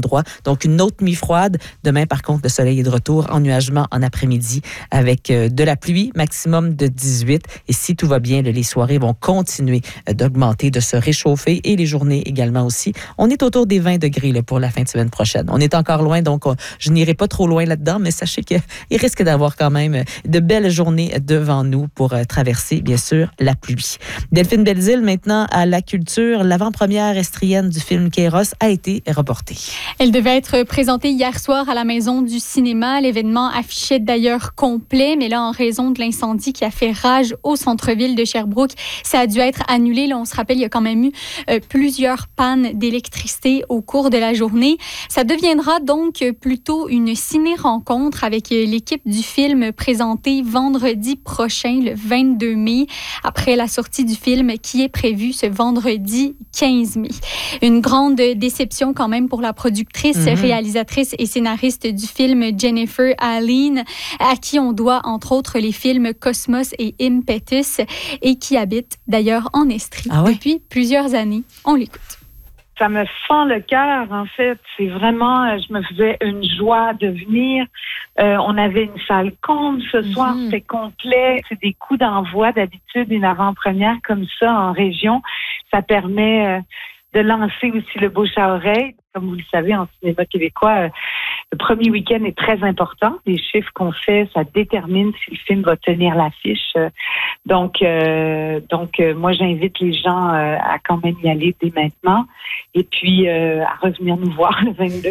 endroits. Donc, une autre nuit froide. Demain, par contre, le soleil est de retour, ennuagement en après-midi avec de la pluie, maximum de 18. Et si tout va bien, les soirées vont continuer d'augmenter, de se réchauffer et les journées également aussi. On est autour des 20 degrés là, pour la fin de semaine prochaine. On est encore loin, donc je n'irai pas trop loin là-dedans, mais sachez qu'il risque d'avoir quand même de belles journées devant nous pour traverser, bien sûr, la pluie. Delphine Belzile, maintenant à la culture. L'avant-première estrienne du film Kairos a été reportée. Elle devait être présentée hier soir à la Maison du cinéma. L'événement affichait d'ailleurs complet, mais là, en raison de l'incendie qui a fait rage au centre-ville de Sherbrooke, ça a dû être annulé. Là, on se rappelle, il y a quand même eu plusieurs pannes d'électricité au cours de la journée. Ça deviendra donc plutôt une ciné-rencontre avec l'équipe du film présentée vendredi prochain, le 22 mai, après la sortie du film qui est prévue ce vendredi 15 mai. Une grande déception quand même pour la productrice, réalisatrice et scénariste du film Jennifer Aline, à qui on doit entre autres les films Cosmos et Impetus et qui habite d'ailleurs en Estrie depuis plusieurs années. On l'écoute. Ça me fend le cœur, en fait. C'est vraiment, je me faisais une joie de venir. On avait une salle comble ce soir, c'était complet. C'est des coups d'envoi. D'habitude, une avant-première comme ça en région, ça permet de lancer aussi le bouche à oreille. Comme vous le savez, en cinéma québécois, le premier week-end est très important. Les chiffres qu'on fait, ça détermine si le film va tenir l'affiche. Donc, moi, j'invite les gens à quand même y aller dès maintenant et puis à revenir nous voir le 22.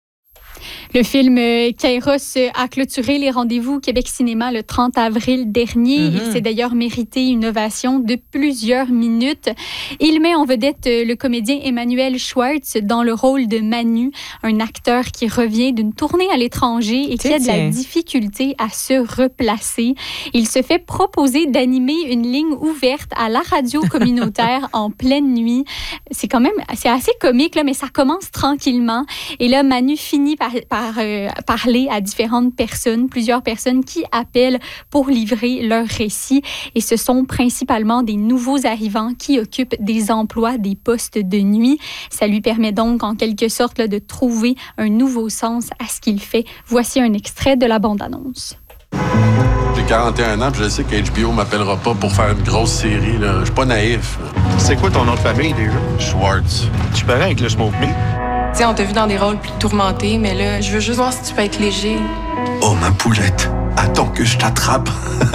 Le film Kairos a clôturé les rendez-vous Québec Cinéma le 30 avril dernier. Il s'est d'ailleurs mérité une ovation de plusieurs minutes. Il met en vedette le comédien Emmanuel Schwartz dans le rôle de Manu, un acteur qui revient d'une tournée à l'étranger et qui a de la difficulté à se replacer. Il se fait proposer d'animer une ligne ouverte à la radio communautaire en pleine nuit. C'est assez comique, là, mais ça commence tranquillement. Et là, Manu finit par parler à différentes personnes, plusieurs personnes qui appellent pour livrer leur récit. Et ce sont principalement des nouveaux arrivants qui occupent des emplois, des postes de nuit. Ça lui permet donc, en quelque sorte, là, de trouver un nouveau sens à ce qu'il fait. Voici un extrait de la bande-annonce. J'ai 41 ans, puis je sais qu'HBO m'appellera pas pour faire une grosse série. Là. Je suis pas naïf. C'est quoi ton nom de famille, déjà? Schwartz. Tu parais avec le Smoke Me? Tu sais, on t'a vu dans des rôles plus tourmentés, mais là, je veux juste voir si tu peux être léger. Oh, ma poulette, attends que je t'attrape.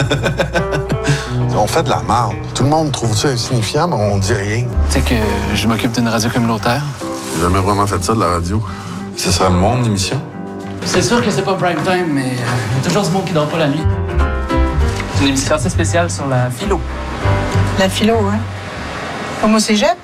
On fait de la merde. Tout le monde trouve ça insignifiant, mais on dit rien. Tu sais que je m'occupe d'une radio communautaire. J'ai jamais vraiment fait ça de la radio. Ce serait mon émission. C'est sûr que c'est pas prime time, mais il y a toujours ce monde qui dort pas la nuit. C'est une émission assez spéciale sur la philo. La philo, hein? Comme au cégep?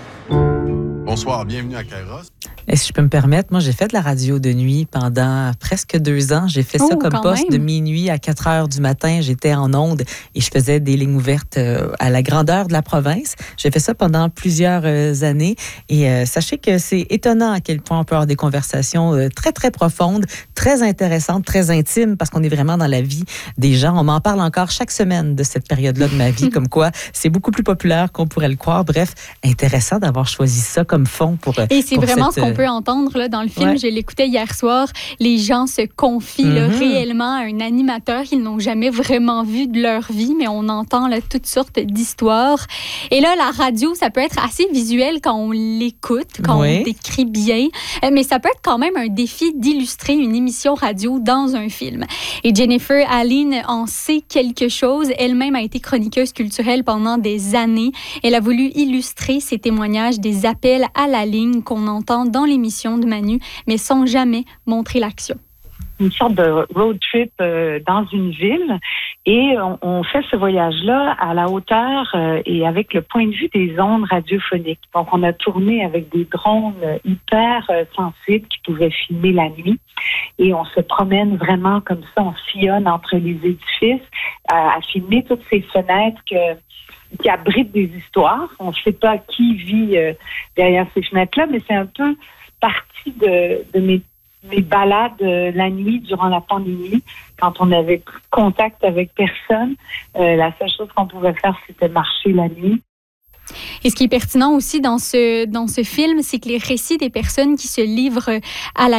Bonsoir, bienvenue à Kairos. Et si je peux me permettre, moi, j'ai fait de la radio de nuit pendant presque 2 ans. J'ai fait ça comme poste de minuit à 4 heures du matin. J'étais en onde et je faisais des lignes ouvertes à la grandeur de la province. J'ai fait ça pendant plusieurs années. Et sachez que c'est étonnant à quel point on peut avoir des conversations très, très profondes, très intéressantes, très intimes, parce qu'on est vraiment dans la vie des gens. On m'en parle encore chaque semaine de cette période-là de ma vie, comme quoi c'est beaucoup plus populaire qu'on pourrait le croire. Bref, intéressant d'avoir choisi ça comme fond pour Et c'est vraiment ce qu'on peut entendre là, dans le film. Je l'écoutais hier soir. Les gens se confient là, réellement à un animateur qu'ils n'ont jamais vraiment vu de leur vie, mais on entend là, toutes sortes d'histoires. Et là, la radio, ça peut être assez visuel quand on l'écoute, quand on décrit bien, mais ça peut être quand même un défi d'illustrer une émission radio dans un film. Et Jennifer Aline en sait quelque chose. Elle-même a été chroniqueuse culturelle pendant des années. Elle a voulu illustrer ces témoignages des appels à la ligne qu'on entend dans l'émission de Manu, mais sans jamais montrer l'action. Une sorte de road trip dans une ville et on fait ce voyage-là à la hauteur et avec le point de vue des ondes radiophoniques. Donc, on a tourné avec des drones hyper sensibles qui pouvaient filmer la nuit et on se promène vraiment comme ça, on sillonne entre les édifices à filmer toutes ces fenêtres qui abritent des histoires. On ne sait pas qui vit derrière ces fenêtres-là, mais c'est un peu partie de mes balades la nuit durant la pandémie, quand on avait contact avec personne. La seule chose qu'on pouvait faire, c'était marcher la nuit. Et ce qui est pertinent aussi dans ce film, c'est que les récits des personnes qui se livrent à la